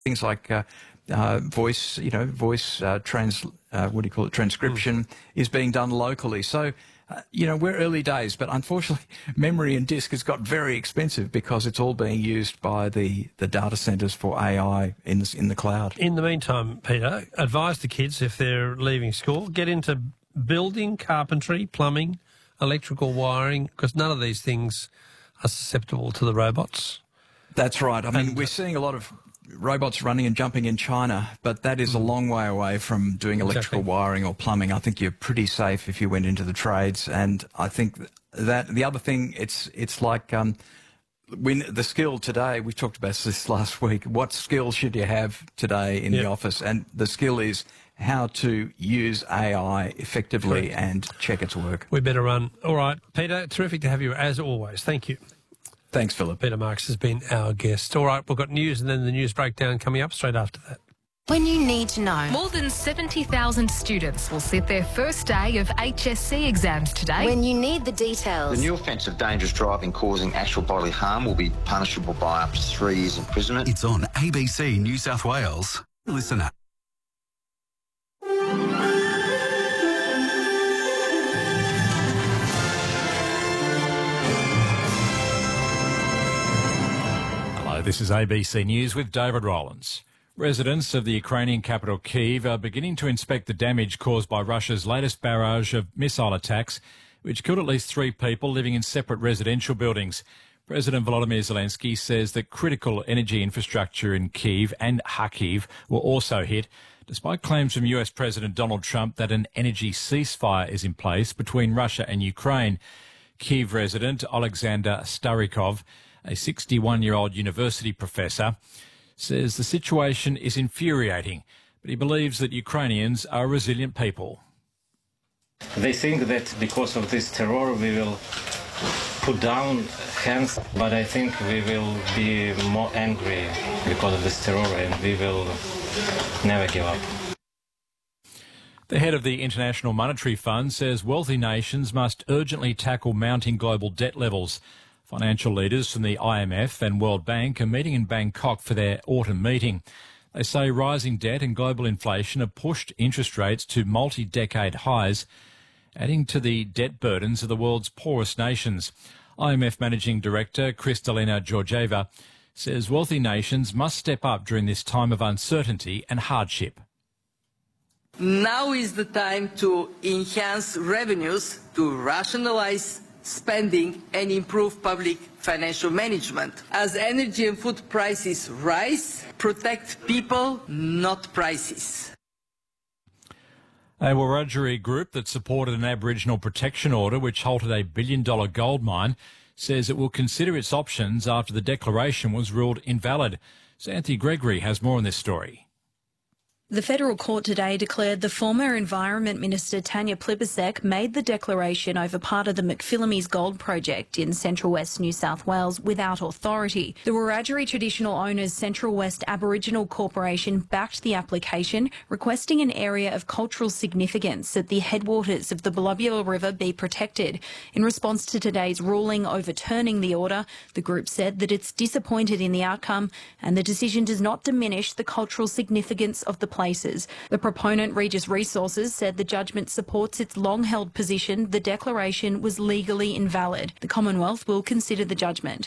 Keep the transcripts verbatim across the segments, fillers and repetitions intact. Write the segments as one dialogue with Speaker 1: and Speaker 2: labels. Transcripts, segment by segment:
Speaker 1: things like uh, uh, voice, you know, voice uh, trans, uh, what do you call it, transcription mm. is being done locally. So, uh, you know, we're early days, but unfortunately, memory and disk has got very expensive because it's all being used by the, the data centres for A I in the, in the cloud.
Speaker 2: In the meantime, Peter, advise the kids if they're leaving school, get into building, carpentry, plumbing, electrical wiring, because none of these things are susceptible to the robots.
Speaker 1: That's right. I mean,
Speaker 2: and,
Speaker 1: we're seeing a lot of robots running and jumping in China, but that is a long way away from doing electrical
Speaker 2: exactly.
Speaker 1: wiring or plumbing. I think you're pretty safe if you went into the trades. And I think that the other thing, it's it's like um, when the skill today, we talked about this last week, what skill should you have today in yep. the office? And the skill is how to use A I effectively Correct. And check its work.
Speaker 2: We better run. All right, Peter, terrific to have you as always. Thank you.
Speaker 1: Thanks, Philip.
Speaker 2: Peter Marks has been our guest. All right, we've got news and then the news breakdown coming up straight after that.
Speaker 3: When you need to know.
Speaker 4: More than seventy thousand students will sit their first day of H S C exams today.
Speaker 3: When you need the details.
Speaker 5: The new offence of dangerous driving causing actual bodily harm will be punishable by up to three years imprisonment.
Speaker 6: It's on A B C New South Wales. Listen up.
Speaker 7: This is A B C News with David Rowlands. Residents of the Ukrainian capital Kyiv are beginning to inspect the damage caused by Russia's latest barrage of missile attacks, which killed at least three people living in separate residential buildings. President Volodymyr Zelensky says that critical energy infrastructure in Kyiv and Kharkiv were also hit, despite claims from U S President Donald Trump that an energy ceasefire is in place between Russia and Ukraine. Kyiv resident Alexander Starikov, a sixty-one-year-old university professor, says the situation is infuriating, but he believes that Ukrainians are a resilient people.
Speaker 8: They think that because of this terror we will put down hands, but I think we will be more angry because of this terror and we will never give up.
Speaker 7: The head of the International Monetary Fund says wealthy nations must urgently tackle mounting global debt levels. Financial leaders from the I M F and World Bank are meeting in Bangkok for their autumn meeting. They say rising debt and global inflation have pushed interest rates to multi-decade highs, adding to the debt burdens of the world's poorest nations. I M F Managing Director Kristalina Georgieva says wealthy nations must step up during this time of uncertainty and hardship.
Speaker 9: Now is the time to enhance revenues, to rationalize spending and improve public financial management. As energy and food prices rise, protect people, not prices.
Speaker 7: A Wiradjuri group that supported an Aboriginal protection order which halted a billion-dollar gold mine says it will consider its options after the declaration was ruled invalid. Xanthi Gregory has more on this story.
Speaker 10: The federal court today declared the former Environment Minister Tanya Plibersek made the declaration over part of the McPhillamys gold project in Central West New South Wales without authority. The Wiradjuri traditional owners Central West Aboriginal Corporation backed the application, requesting an area of cultural significance at the headwaters of the Belubula River be protected. In response to today's ruling overturning the order, the group said that it's disappointed in the outcome and the decision does not diminish the cultural significance of the places. The proponent, Regis Resources, said the judgment supports its long-held position the declaration was legally invalid. The Commonwealth will consider the judgment.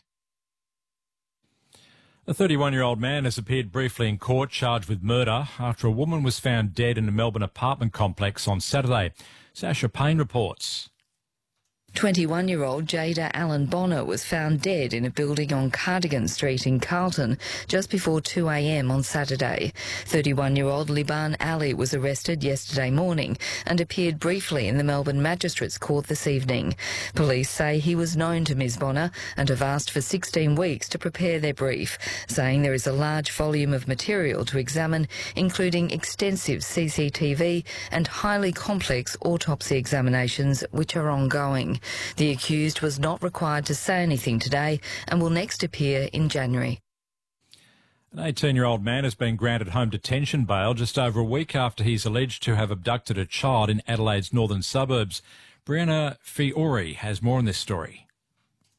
Speaker 7: A thirty-one-year-old man has appeared briefly in court charged with murder after a woman was found dead in a Melbourne apartment complex on Saturday. Sasha Payne reports.
Speaker 11: twenty-one-year-old Jada Allen Bonner was found dead in a building on Cardigan Street in Carlton just before two a m on Saturday. thirty-one-year-old Liban Ali was arrested yesterday morning and appeared briefly in the Melbourne Magistrates Court this evening. Police say he was known to Miz Bonner and have asked for sixteen weeks to prepare their brief, saying there is a large volume of material to examine, including extensive C C T V and highly complex autopsy examinations, which are ongoing. The accused was not required to say anything today and will next appear in January.
Speaker 7: An eighteen-year-old man has been granted home detention bail just over a week after he's alleged to have abducted a child in Adelaide's northern suburbs. Brianna Fiore has more on this story.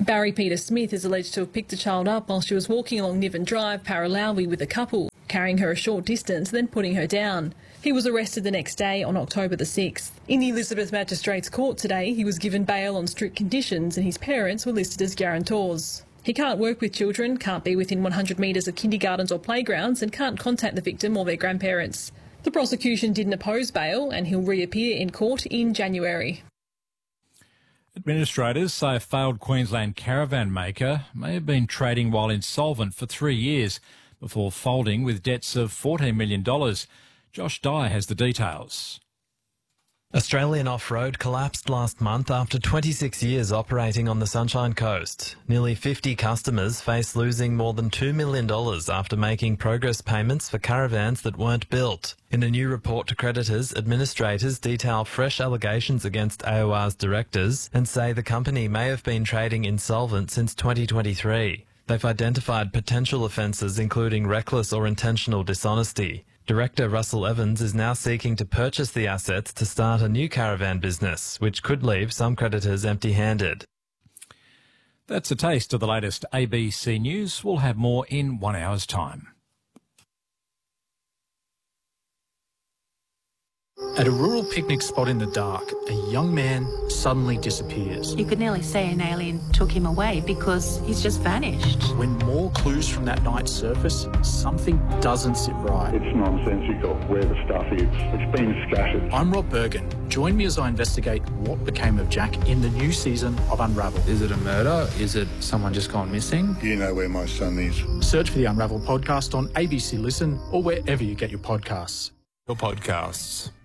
Speaker 12: Barry Peter Smith is alleged to have picked the child up while she was walking along Niven Drive, Paralowie, with a couple, carrying her a short distance, then putting her down. He was arrested the next day on October the sixth. In the Elizabeth Magistrates Court today, he was given bail on strict conditions and his parents were listed as guarantors. He can't work with children, can't be within one hundred metres of kindergartens or playgrounds and can't contact the victim or their grandparents. The prosecution didn't oppose bail and he'll reappear in court in January.
Speaker 7: Administrators say a failed Queensland caravan maker may have been trading while insolvent for three years before folding with debts of fourteen million dollars. Josh Dye has the details.
Speaker 13: Australian Off-Road collapsed last month after twenty-six years operating on the Sunshine Coast. Nearly fifty customers face losing more than two million dollars after making progress payments for caravans that weren't built. In a new report to creditors, administrators detail fresh allegations against A O R's directors and say the company may have been trading insolvent since twenty twenty-three. They've identified potential offences including reckless or intentional dishonesty. Director Russell Evans is now seeking to purchase the assets to start a new caravan business, which could leave some creditors empty-handed.
Speaker 7: That's a taste of the latest A B C News. We'll have more in one hour's time.
Speaker 14: At a rural picnic spot in the dark, a young man suddenly disappears.
Speaker 15: You could nearly say an alien took him away because he's just vanished.
Speaker 14: When more clues from that night surface, something doesn't sit right.
Speaker 16: It's nonsensical where the stuff is. It's been scattered.
Speaker 14: I'm Rob Bergen. Join me as I investigate what became of Jack in the new season of Unravel.
Speaker 17: Is it a murder? Is it someone just gone missing?
Speaker 16: You know where my son is.
Speaker 14: Search for the Unravel podcast on A B C Listen or wherever you get your podcasts.
Speaker 17: Your podcasts.